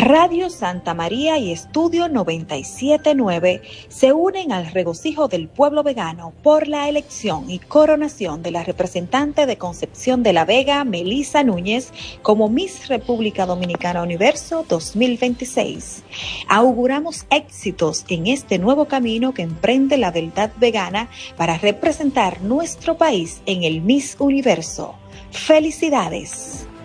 Radio Santa María y Estudio 97.9 se unen al regocijo del pueblo vegano por la elección y coronación de la representante de Concepción de la Vega, Melissa Núñez, como Miss República Dominicana Universo 2026. Auguramos éxitos en este nuevo camino que emprende la beldad vegana para representar nuestro país en el Miss Universo. ¡Felicidades!